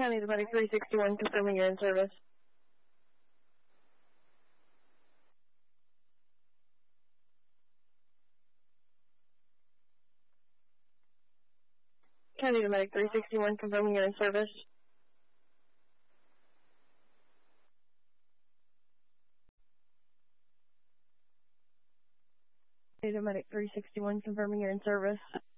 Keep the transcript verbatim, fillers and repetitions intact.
County Medic three sixty-one confirming you're in service. County Medic three sixty-one confirming you're in service. County Medic three sixty-one confirming you're in service.